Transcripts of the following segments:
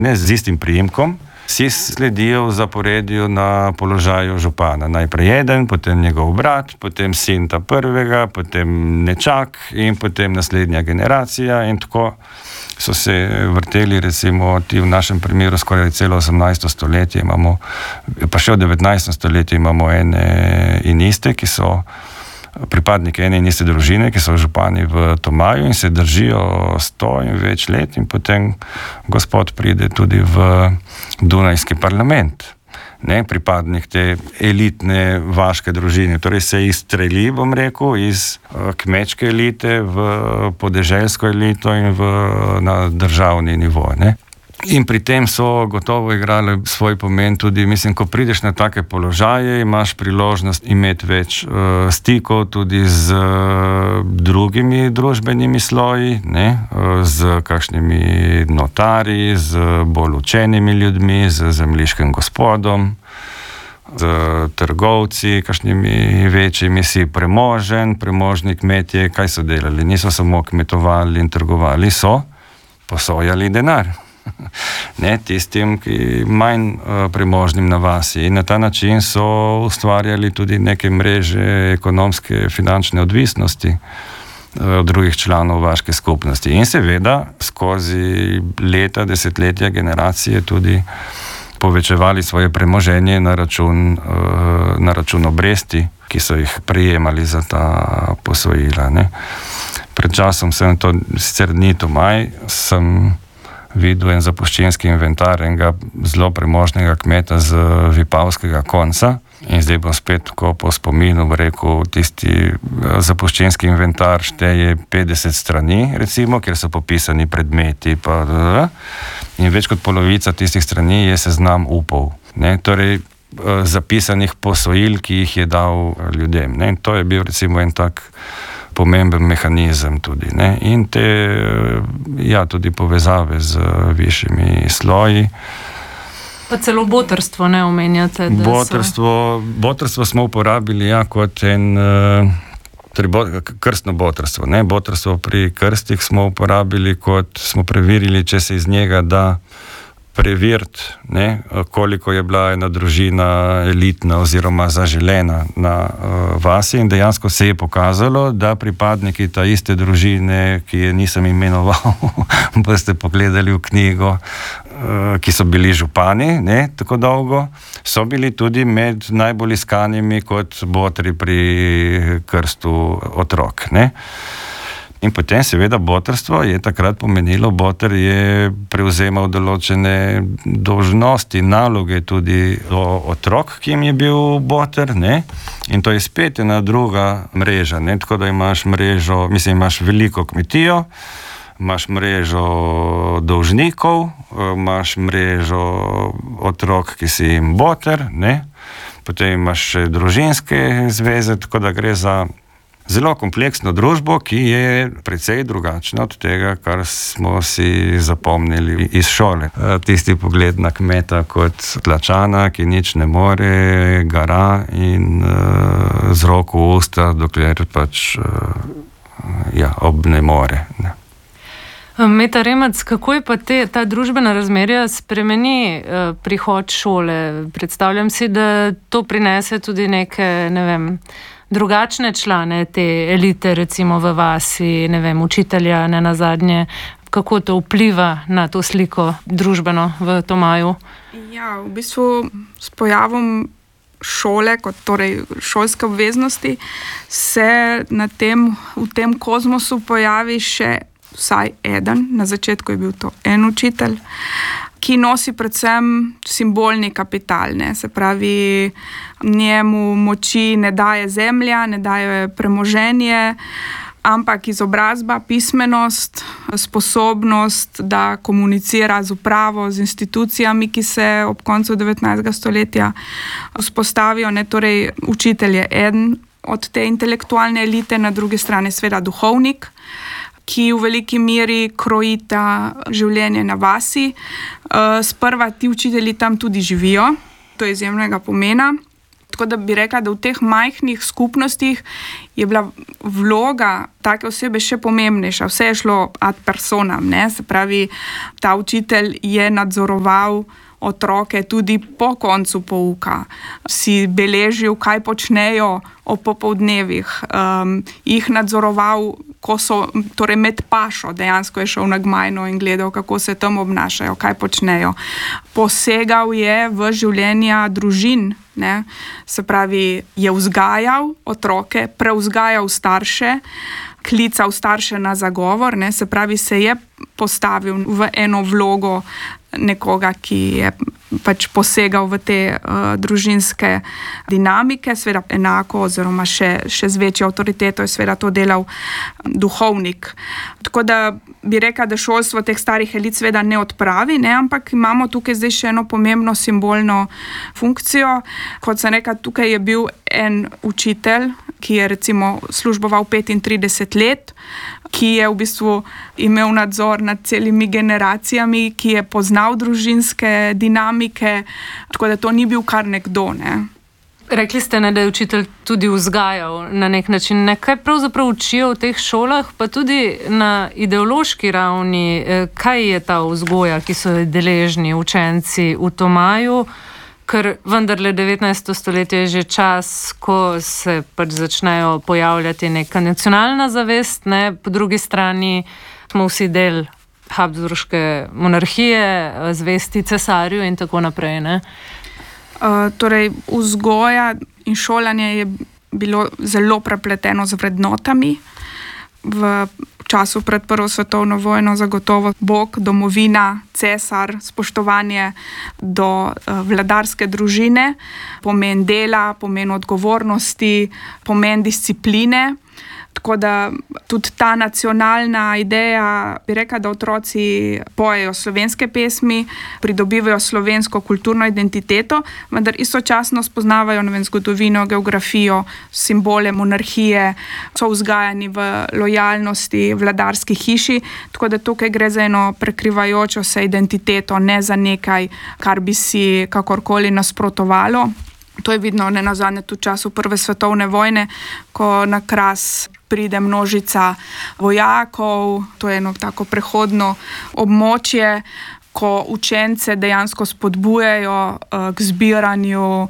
ne z istim priimkom, vsi sledijo v zaporedju na položaju župana. Najprej eden, potem njegov brat, potem sin ta prvega, potem nečak in potem naslednja generacija in tako so se vrteli, recimo ti v našem primeru skoraj celo 18. stoletje imamo, pa še v 19. stoletju imamo ene in iste, ki so pripadniki ene in iste družine, ki so župani v Tomaju in se držijo 100 in več let in potem gospod pride tudi v Dunajski parlament. Ne, pripadnik te elitne vaške družine, torej se izstreli, bom rekel, iz kmečke elite v podeželsko elito in na državni nivo, ne. In pri tem so gotovo igrali svoj pomen tudi, mislim, ko prideš na take položaje, imaš priložnost imeti več stikov tudi z drugimi družbenimi sloji, ne, z kakšnimi notarji, z bolj učenimi ljudmi, z zemljiškim gospodom, z trgovci, kakšnimi večjimi, si premožni kmetje, kaj so delali? Niso samo kmetovali in trgovali, so posojali denar. Ne, tistim, ki manj premožnim na vasi. In na ta način so ustvarjali tudi neke mreže ekonomske, finančne odvisnosti od drugih članov vaške skupnosti. In seveda skozi leta, desetletja, generacije tudi povečevali svoje premoženje na račun obresti, ki so jih prejemali za ta posojila. Ne. Pred časom to sicer ni Tomaj, sem videl en zapuščinski inventar enega zelo premožnega kmeta z Vipavskega konca. In zdaj bom spet tako po spominu rekel, tisti zapuščinski inventar šteje 50 strani, recimo, kjer so popisani predmeti, in več kot polovica tistih strani je seznam upov. Ne, torej zapisanih posojil, ki jih je dal ljudem. Ne, in to je bil recimo en tak pomemben mehanizem tudi, ne, in te, tudi povezave z višjimi sloji. Pa celo botrstvo, ne, omenjate, da Botrstvo smo uporabili, kot krstno botrstvo, ne, botrstvo pri krstih smo uporabili, kot smo preverili, če se iz njega da preveriti, ne, koliko je bila ena družina elitna oziroma zaželena na vasi, in dejansko se je pokazalo, da pripadniki ta iste družine, ki je nisem imenoval, boste pogledali v knjigo, ki so bili župani, ne, tako dolgo, so bili tudi med najbolj iskanimi kot botri pri krstu otrok, ne. In potem seveda botrstvo je takrat pomenilo, boter je prevzemal določene dolžnosti, naloge tudi do otrok, ki jim je bil boter, ne? In to je spet ena druga mreža, ne? Tako da imaš mrežo, imaš veliko kmetijo, imaš mrežo dolžnikov, imaš mrežo otrok, ki si jim boter, ne? Potem imaš še družinske zveze, tako da gre za zelo kompleksno družbo, ki je precej drugačna od tega, kar smo si zapomnili iz šole. Tisti pogled na kmeta kot tlačana, ki nič ne more, gara in z roko v usta, dokler pač obnemore. Ne. Meta Remec, kako je pa ta družbena razmerja spremeni prihod šole? Predstavljam si, da to prinese tudi neke, drugačne člane te elite, recimo v vasi, učitelja, nenazadnje. Kako to vpliva na to sliko družbeno v Tomaju? Ja, v bistvu s pojavom šole, kot torej šolske obveznosti, se v tem kozmosu pojavi še vsaj eden, na začetku je bil to en učitelj, ki nosi predvsem simbolni kapital, ne? Se pravi, njemu moči ne daje zemlja, ne daje premoženje, ampak izobrazba, pismenost, sposobnost, da komunicira z upravo, z institucijami, ki se ob koncu 19. stoletja vzpostavijo, ne? Torej, učitelj je eden od te intelektualne elite, na drugi strani seveda duhovnik, ki v veliki meri krojita življenje na vasi. Sprva ti učitelji tam tudi živijo, to je izjemnega pomena. Tako da bi rekla, da v teh majhnih skupnostih je bila vloga take osebe še pomembnejša. Vse je šlo ad personam, ne? Se pravi, ta učitelj je nadzoroval otroke tudi po koncu pouka, si beležil, kaj počnejo ob popoldnevih, jih nadzoroval, ko so, torej med pašo, dejansko je šel na gmajno in gledal, kako se tam obnašajo, kaj počnejo. Posegal je v življenja družin, ne? Se pravi, je vzgajal otroke, prevzgajal starše, klical starše na zagovor, ne? Se pravi, se je postavil v eno vlogo nekoga, ki je pač posegal v te družinske dinamike, seveda enako oziroma še z večjo avtoriteto je seveda to delal duhovnik. Tako da bi rekla, da šolstvo teh starih elit seveda ne odpravi, ne, ampak imamo tukaj zdaj še eno pomembno simbolno funkcijo. Kot sem rekla, tukaj je bil en učitelj, ki je recimo služboval 35 let, ki je v bistvu imel nadzor nad celimi generacijami, ki je poznal družinske dinamike, tako da to ni bil kar nekdo, ne. Rekli ste, da je učitelj tudi vzgajal na nek način. Kaj pravzaprav učijo v teh šolah, pa tudi na ideološki ravni, kaj je ta vzgoja, ki so deležni učenci v Tomaju, ker vendarle 19. stoletje je že čas, ko se pač začnejo pojavljati neka nacionalna zavest, ne? Po drugi strani smo vsi del Habsburške monarhije, zvesti cesarju in tako naprej, ne? Torej, vzgoja in šolanje je bilo zelo prepleteno z vrednotami. V času pred Prvo svetovno vojno zagotovo Bog, domovina, cesar, spoštovanje do vladarske družine, pomen dela, pomen odgovornosti, pomen discipline. Tako da tudi ta nacionalna ideja, bi rekla, da otroci pojejo slovenske pesmi, pridobivajo slovensko kulturno identiteto, vendar istočasno spoznavajo, ne vem, zgodovino, geografijo, simbole monarhije, so vzgajani v lojalnosti vladarski hiši, tako da tukaj gre za eno prekrivajočo se identiteto, ne za nekaj, kar bi si kakorkoli nasprotovalo. To je vidno nenazadnje tudi v času Prve svetovne vojne, ko na Kras pride množica vojakov, to je eno tako prehodno območje, ko učence dejansko spodbujajo k zbiranju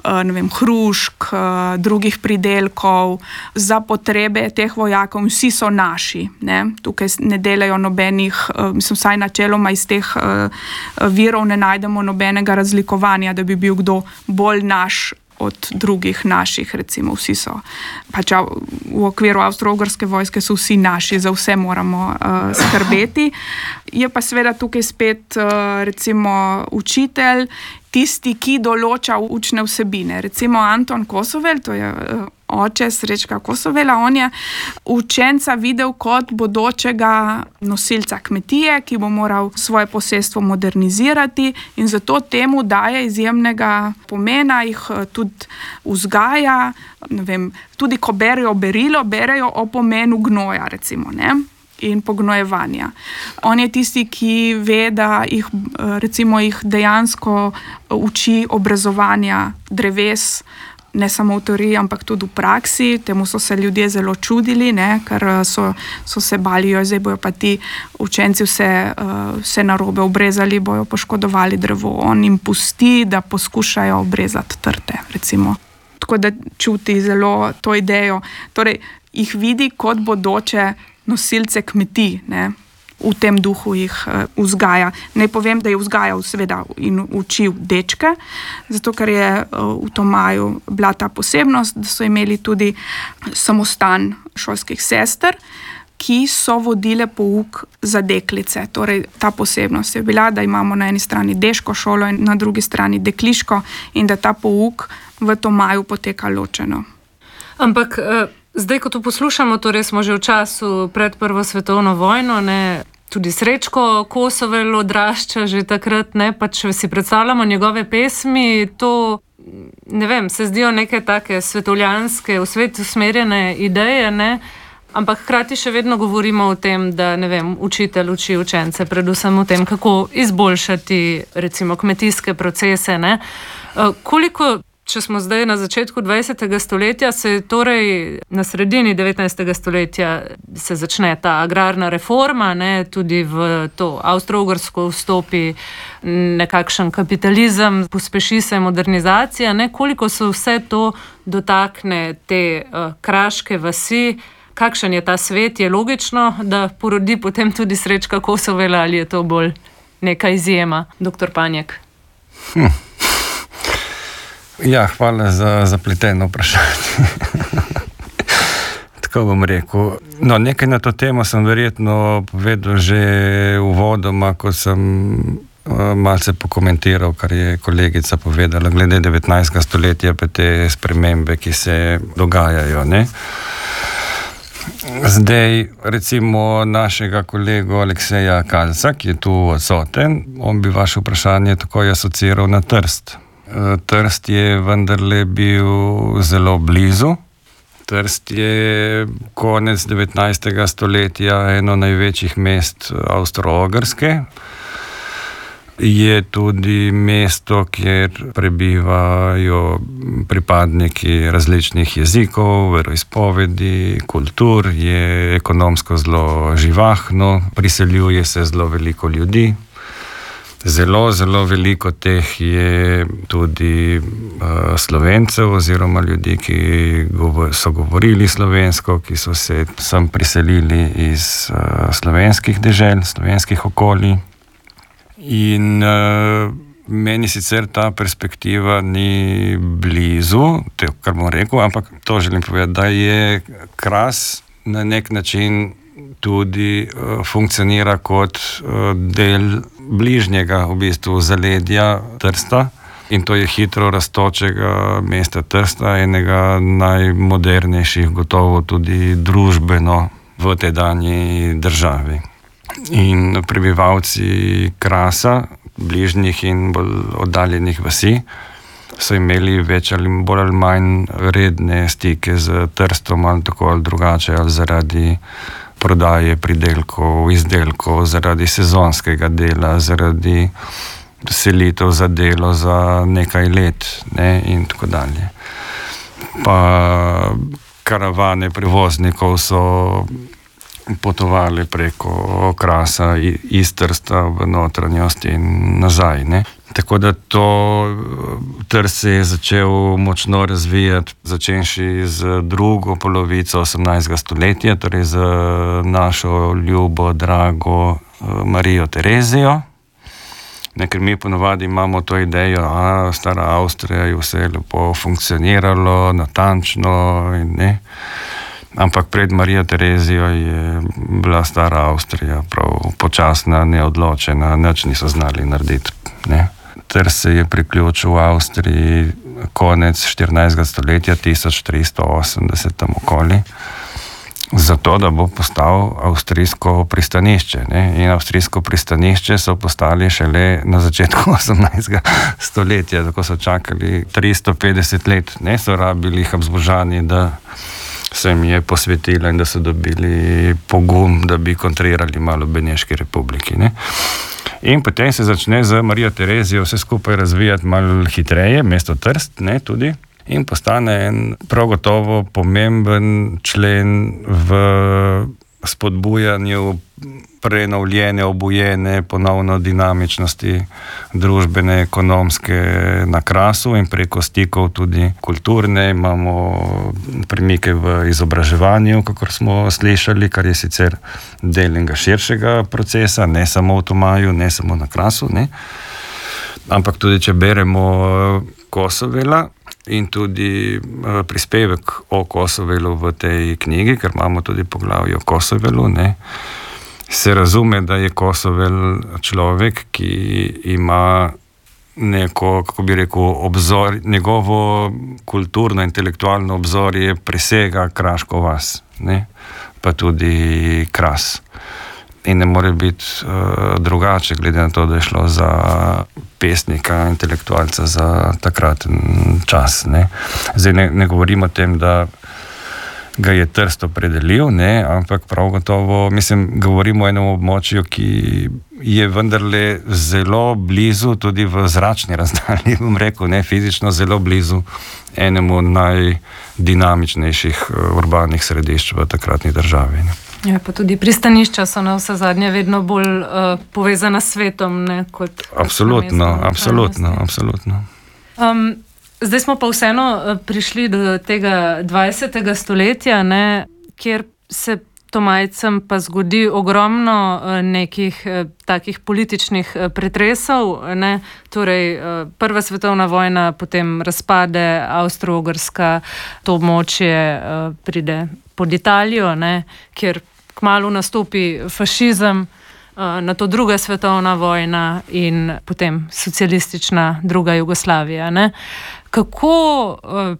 hrušk, drugih pridelkov za potrebe teh vojakov. Vsi so naši, ne? Tukaj ne delajo nobenih, vsaj načeloma iz teh virov ne najdemo nobenega razlikovanja, da bi bil kdo bolj naš od drugih naših, recimo vsi so. Pač v okviru Avstro-Ogrske vojske so vsi naši, za vse moramo skrbeti. Je pa seveda tukaj spet recimo učitelj, tisti, ki določa učne vsebine. Recimo Anton Kosovel, to je oče Srečka Kosovela, on je učenca videl kot bodočega nosilca kmetije, ki bo moral svoje posestvo modernizirati in zato temu daje izjemnega pomena, jih tudi vzgaja, ne vem, tudi ko berejo berilo, berejo o pomenu gnoja, recimo, ne? In pognojevanja. On je tisti, ki ve, da jih dejansko uči obrezovanja dreves, ne samo v teoriji, ampak tudi v praksi. Temu so se ljudje zelo čudili, ne? Ker so se bali, zdaj bojo pa ti učenci vse narobe obrezali, bojo poškodovali drevo. On jim pusti, da poskušajo obrezati trte, recimo. Tako da čuti zelo to idejo. Torej, jih vidi kot bodoče nosilce kmetij, ne? V tem duhu jih vzgaja. Naj povem, da je vzgajal seveda in učil dečke, zato ker je v Tomaju bila ta posebnost, da so imeli tudi samostan šolskih sester, ki so vodile pouk za deklice. Torej, ta posebnost je bila, da imamo na eni strani deško šolo in na drugi strani dekliško in da ta pouk v Tomaju poteka ločeno. Ampak zdaj, ko to poslušamo, torej smo že v času pred Prvo svetovno vojno, ne, tudi Srečko Kosovel odrašča že takrat, ne, pa če si predstavljamo njegove pesmi, to, ne vem, se zdijo neke take svetovljanske, v svet usmerjene ideje, ne, ampak hkrati še vedno govorimo o tem, da, ne vem, učitelj uči učence, predvsem o tem, kako izboljšati, recimo, kmetijske procese, ne. Koliko če smo zdaj na začetku 20. stoletja, se torej na sredini 19. stoletja se začne ta agrarna reforma, ne, tudi v to Avstro-Ogrsko vstopi nekakšen kapitalizem, pospeši se modernizacija, ne, koliko se vse to dotakne te kraške vasi, kakšen je ta svet, je logično, da porodi potem tudi Srečka Kosovela, ali je to bolj neka izjema, dr. Panjek? Ja, hvala za zapleteno vprašanje. Tako bom rekel. No, nekaj na to temo sem verjetno povedal že uvodoma, ko sem malce pokomentiral, kar je kolegica povedala, glede 19. stoletja pa te spremembe, ki se dogajajo, ne. Zdaj, recimo našega kolego Alekseja Kalca, ki je tu odsoten, on bi vaše vprašanje takoj asociiral na Trst. Trst je vendarle bil zelo blizu. Trst je konec 19. stoletja eno največjih mest Avstro-Ogrske. Je tudi mesto, kjer prebivajo pripadniki različnih jezikov, veroizpovedi, kultur, je ekonomsko zelo živahno, priseljuje se zelo veliko ljudi. Zelo, zelo veliko teh je tudi Slovencev oziroma ljudi, ki so govorili slovensko, ki so se sem priselili iz slovenskih dežel, slovenskih okolij. In meni sicer ta perspektiva ni blizu, kar bom rekel, ampak to želim povedati, da je Kras na nek način tudi funkcionira kot del bližnjega v bistvu zaledja Trsta, in to je hitro rastočega mesta Trsta, enega najmodernejših, gotovo tudi družbeno v tedanji državi. In prebivalci Krasa, bližnjih in bolj oddaljenih vasi, so imeli več ali bolj ali manj redne stike z Trstom, ali tako ali drugače, ali zaradi prodaje pridelkov, izdelkov, zaradi sezonskega dela, zaradi selitev za delo za nekaj let, ne, in tako dalje. Pa karavane prevoznikov so potovali preko Krasa iz Trsta v notranjost in nazaj, ne. Tako da Trst se je začel močno razvijati, začenši z drugo polovico 18. stoletja, torej z našo ljubo, drago Marijo Terezijo. Ker mi ponovadi imamo to idejo, stara Avstrija je vse lepo funkcioniralo, natančno in ne. Ampak pred Marijo Terezijo je bila stara Avstrija prav počasna, neodločena, nič niso znali narediti, ne. Trst se je priključil v Avstriji konec 14. stoletja, 1380 tam okoli, zato da bo postal avstrijsko pristanišče, ne. In avstrijsko pristanišče so postali šele na začetku 18. stoletja, tako so čakali 350 let, ne, so rabili Habsburžani, da se jim je posvetila in da so dobili pogum, da bi kontrirali malo Beneški republiki, ne. In potem se začne z Marijo Terezijo vse skupaj razvijati malo hitreje, mesto Trst, ne, tudi, in postane en prav gotovo pomemben člen v spodbujanju prenovljene, obujene, ponovno dinamičnosti družbene, ekonomske na Krasu in preko stikov tudi kulturne. Imamo premike v izobraževanju, kakor smo slišali, kar je sicer del enega širšega procesa, ne samo v Tomaju, ne samo na Krasu, ne. Ampak tudi, če beremo Kosovela in tudi prispevek o Kosovelu v tej knjigi, ker imamo tudi poglavje o Kosovelu, ne, se razume, da je Kosovel človek, ki ima neko, kako bi rekel, obzor, njegovo kulturno, intelektualno obzorje presega Kraško vas, ne, pa tudi Kras. In ne more biti drugače, glede na to, da je šlo za pesnika, intelektualca za takraten čas, ne. Zdaj ne govorim o tem, da ga je Trst opredelil, ne, ampak prav gotovo, mislim, govorimo o enem območju, ki je vendarle zelo blizu, tudi v zračni razdalji, bom rekel, ne fizično, zelo blizu enemu najdinamičnejših urbanih središč v takratni državi. Ne. Ja, pa tudi pristanišča so na vse zadnje vedno bolj povezana s svetom, ne, kot Absolutno. Zdaj smo pa vseeno prišli do tega 20. stoletja, ne, kjer se Tomajcem pa zgodi ogromno nekih takih političnih pretresov, ne? Torej Prva svetovna vojna, potem razpade Avstro-Ogrska, to območje pride pod Italijo, ne? Kjer kmalu nastopi fašizem, nato Druga svetovna vojna in potem socialistična druga Jugoslavija, ne? Kako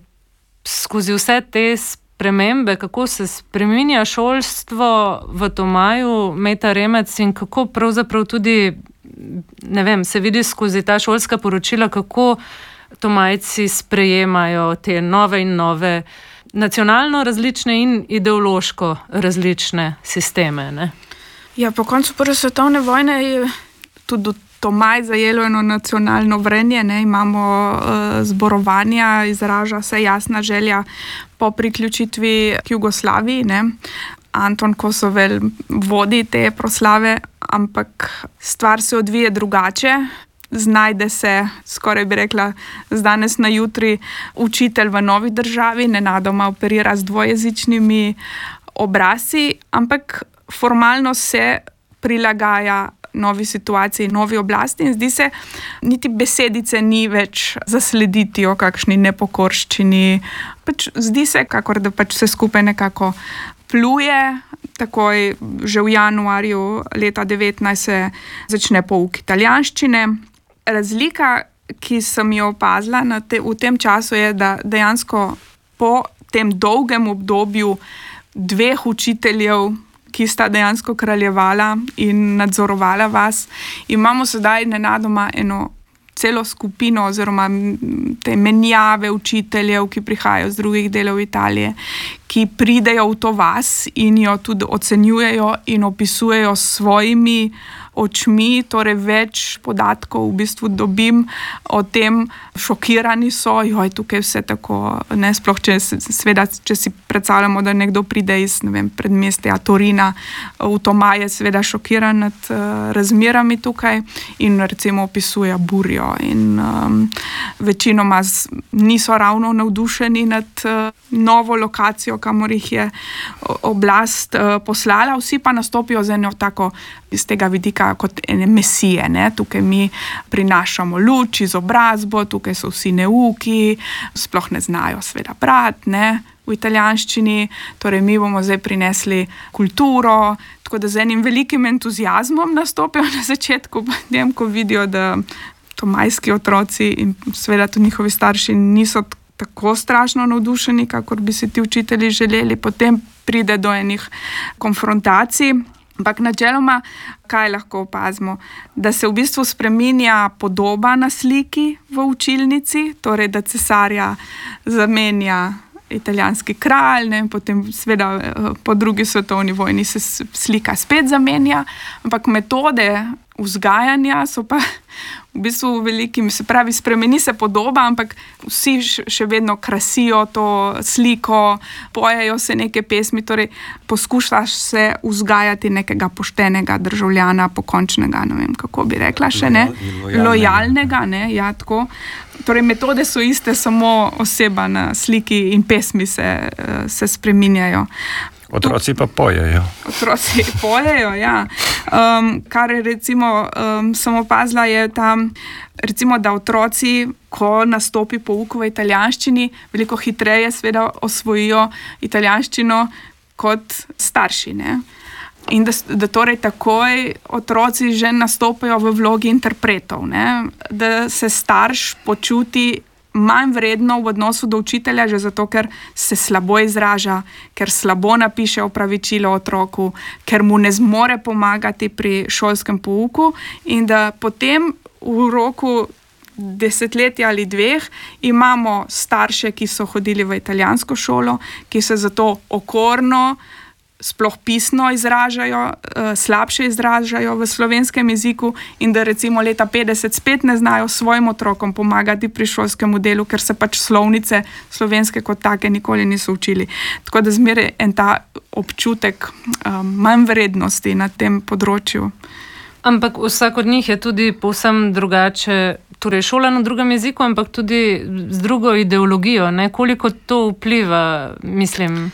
skozi vse te spremembe, kako se spreminja šolstvo v Tomaju, Meta Remec, in kako pravzaprav tudi, ne vem, se vidi skozi ta šolska poročila, kako Tomajci sprejemajo te nove in nove, nacionalno različne in ideološko različne sisteme, ne? Ja, po koncu Prve svetovne vojne je tudi Tomaj zajelo eno nacionalno vrenje, ne? Imamo zborovanja, izraža se jasna želja po priključitvi k Jugoslaviji, ne? Anton Kosovel vodi te proslave, ampak stvar se odvije drugače. Znajde se, skoraj bi rekla, z danes na jutri učitelj v novi državi, nenadoma operira z dvojezičnimi obrazci, ampak formalno se prilagaja novi situaciji, novi oblasti, in zdi se, niti besedice ni več zaslediti o kakšni nepokorščini. Zdi se, kakor da vse skupaj nekako pluje. Takoj že v januarju leta 19 se začne pouk italijanščine. Razlika, ki sem jo opazila v tem času, je, da dejansko po tem dolgem obdobju dveh učiteljev, ki sta dejansko kraljevala in nadzorovala vas, imamo sedaj nenadoma eno celo skupino oziroma te menjave učiteljev, ki prihajajo z drugih delov Italije, ki pridejo v to vas in jo tudi ocenjujejo in opisujejo s svojimi očmi, torej več podatkov v bistvu dobim o tem, šokirani so, tukaj vse tako, ne, sploh če si predstavljamo, da nekdo pride iz, ne vem, predmestja Torina v Tomaj, je seveda šokiran nad razmerami tukaj in recimo opisuje burjo in večinoma niso ravno navdušeni nad novo lokacijo, kamor jih je oblast poslala, vsi pa nastopijo z eno tako iz tega vidika kot ene mesije, ne? Tukaj mi prinašamo luč, izobrazbo, tukaj so vsi neuki, sploh ne znajo seveda brati, ne, v italijanščini, torej mi bomo zdaj prinesli kulturo, tako da z enim velikim entuziazmom nastopijo na začetku, potem ko vidijo, da tomajski otroci in seveda tudi njihovi starši niso tako strašno navdušeni, kakor bi si ti učitelji želeli, potem pride do enih konfrontacij. Ampak načeloma, kaj lahko opazimo? Da se v bistvu spreminja podoba na sliki v učilnici, torej da cesarja zamenja italijanski kralj, ne, potem seveda po drugi svetovni vojni se slika spet zamenja, ampak metode vzgajanja so pa v bistvu veliki, se pravi, spremeni se podoba, ampak vsi še vedno krasijo to sliko, pojejo se neke pesmi, torej poskušaš se vzgajati nekega poštenega državljana, pokončnega, ne vem, kako bi rekla še, ne, lojalnega, ne, ja, tako. Torej, metode so iste, samo oseba na sliki in pesmi se spreminjajo. Otroci pa pojejo. Otroci pojejo, ja. Kar recimo sem opazila je tam, recimo, da otroci, ko nastopi pouk v italijanščini, veliko hitreje seveda osvojijo italijanščino kot starši, ne. In da torej takoj otroci že nastopajo v vlogi interpretov, ne. Da se starš počuti manj vredno v odnosu do učitelja, že zato, ker se slabo izraža, ker slabo napiše opravičilo otroku, ker mu ne zmore pomagati pri šolskem pouku, in da potem v roku desetletja ali dveh imamo starše, ki so hodili v italijansko šolo, ki se zato okorno sploh pisno izražajo, slabše izražajo v slovenskem jeziku in da recimo leta 50 spet ne znajo svojim otrokom pomagati pri šolskem delu, ker se pač slovnice slovenske kot take nikoli niso učili. Tako da zmeraj en ta občutek manj vrednosti na tem področju. Ampak vsak od njih je tudi povsem drugače, torej šola na drugem jeziku, ampak tudi z drugo ideologijo, ne? Koliko to vpliva, mislim?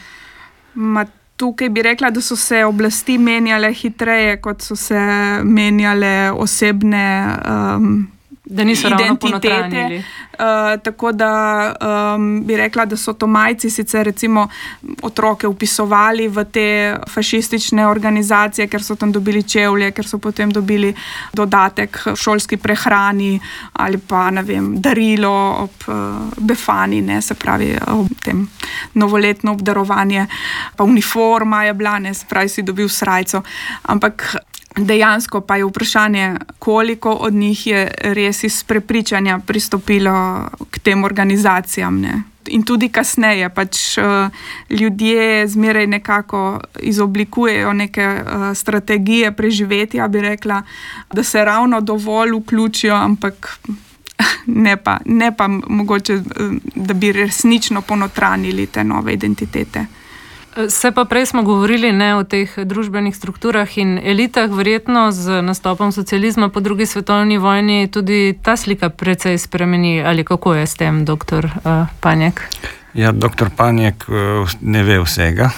Tukaj bi rekla, da so se oblasti menjale hitreje, kot so se menjale osebne da niso identitete. Tako da bi rekla, da so Tomajci sicer recimo otroke upisovali v te fašistične organizacije, ker so tam dobili čevlje, ker so potem dobili dodatek šolski prehrani ali pa, ne vem, darilo ob befani, ne, se pravi ob tem novoletno obdarovanje, pa uniforma je bila, ne, se pravi si dobil srajco, ampak dejansko pa je vprašanje, koliko od njih je res iz prepričanja pristopilo k tem organizacijam, ne. In tudi kasneje pač ljudje zmeraj nekako izoblikujejo neke strategije preživetja, bi rekla, da se ravno dovolj vključijo, ampak ne pa mogoče, da bi resnično ponotranili te nove identitete. Se pa prej smo govorili, ne, o teh družbenih strukturah in elitah, verjetno z nastopom socializma po drugi svetovni vojni tudi ta slika precej spremeni, ali kako je s tem, doktor Panjek? Ja, doktor Panjek ne ve vsega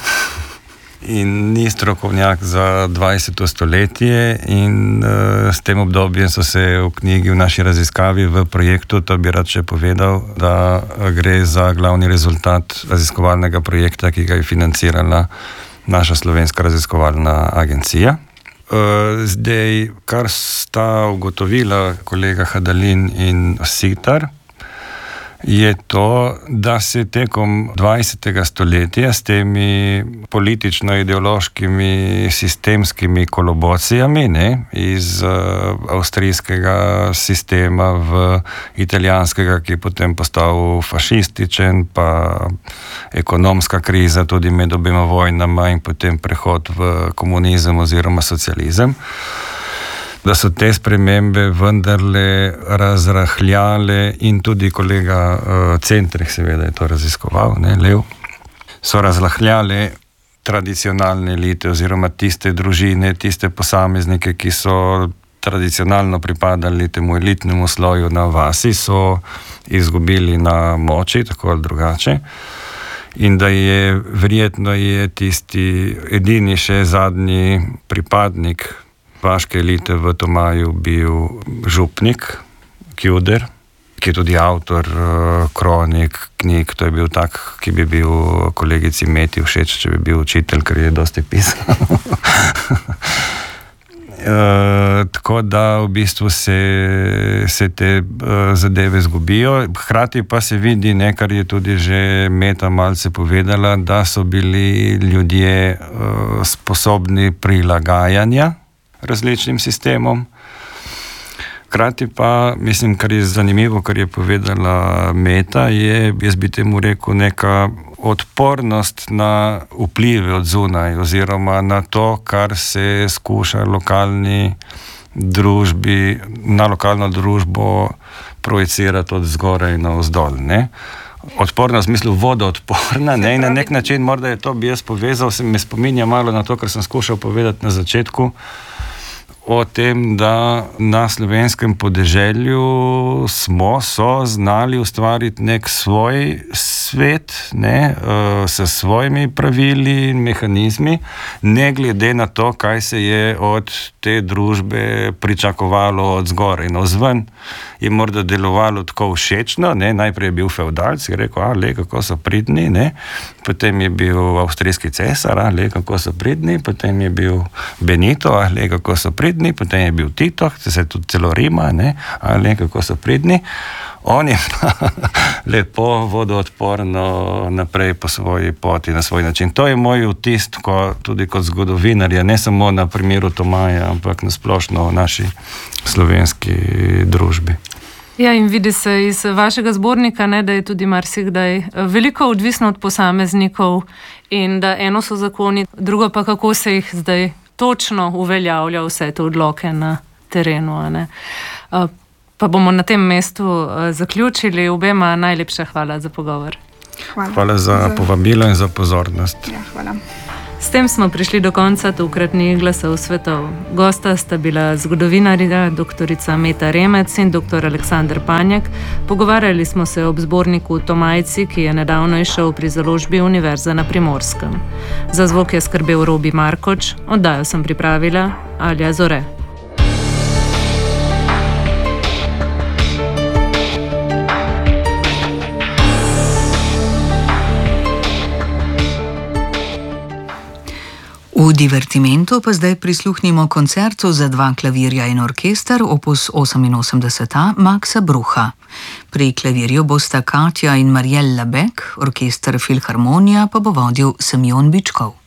in ni strokovnjak za 20. stoletje in s tem obdobjem so se v knjigi, v naši raziskavi, v projektu, to bi rad še povedal, da gre za glavni rezultat raziskovalnega projekta, ki ga je financirala naša Slovenska raziskovalna agencija. Zdaj, kar sta ugotovila kolega Hadalin in Sitar, je to, da se tekom 20. stoletja s temi politično-ideološkimi sistemskimi kolobocijami, ne, iz avstrijskega sistema v italijanskega, ki je potem postal fašističen, pa ekonomska kriza tudi med obema vojnama in potem prehod v komunizem oziroma socializem, da so te spremembe vendarle razrahljale in tudi kolega Centrih seveda je to raziskoval, ne, Lev, so razrahljale tradicionalne elite oziroma tiste družine, tiste posameznike, ki so tradicionalno pripadali temu elitnemu sloju na vasi, so izgubili na moči, tako ali drugače. In da je verjetno je tisti edini še zadnji pripadnik vaške elite v Tomaju bil župnik Kjuder, ki je tudi avtor kronik, knjig, to je bil tak, ki bi bil kolegici Meti všeč, če bi bil učitelj, ker je dosti pisal. Tako da v bistvu se te zadeve zgubijo, hkrati pa se vidi, ne, kar je tudi že Meta malce povedala, da so bili ljudje sposobni prilagajanja različnim sistemom. Hkrati pa, mislim, kar je zanimivo, kar je povedala Meta, je, jaz bi temu rekel, neka odpornost na vplive od zunaj oziroma na to, kar se skuša na lokalno družbo projicirati od zgoraj na vzdolj, ne. Odporna v smislu vodoodporna, ne, in na nek način morda je to, bi jaz povezal, se me spominja malo na to, kar sem skušal povedati na začetku, o tem, da na slovenskem podeželju so znali ustvariti nek svoj svet, ne, s svojimi pravili in mehanizmi, ne glede na to, kaj se je od te družbe pričakovalo od zgoraj. Navzven je morda delovalo tako všečno, ne, najprej je bil fevdal, si rekel, le, kako so pridni, ne, potem je bil avstrijski cesar, le, kako so pridni, potem je bil Benito, le, kako so pridni, potem je bil Tito, se tudi celo Rima, ne, le, kako so pridni. On je lepo vodoodporno naprej po svoji poti, na svoj način. To je moj vtis, tudi kot zgodovinarja, ne samo na primeru Tomaja, ampak na splošno v naši slovenski družbi. Ja, in vidi se iz vašega zbornika, ne, da je tudi marsikdaj veliko odvisno od posameznikov in da eno so zakoni, drugo pa kako se jih zdaj točno uveljavlja vse te odloke na terenu. Ne. Pa bomo na tem mestu zaključili. Obema najlepša hvala za pogovor. Hvala za povabilo in za pozornost. Ja, hvala. S tem smo prišli do konca tokratnih Glasov svetov. Gosta sta bila zgodovinarja dr. Meta Remec in dr. Aleksander Panjak. Pogovarjali smo se ob zborniku Tomajci, ki je nedavno izšel pri založbi Univerze na Primorskem. Za zvok je skrbel Robi Markoč, oddajo sem pripravila Alja Zore. V Divertimentu pa zdaj prisluhnimo koncertu za 2 klavirja in orkester opus 88 Maxa Brucha. Pri klavirju bosta Katja in Mariella Beck, orkester Filharmonija pa bo vodil Semjon Bičkov.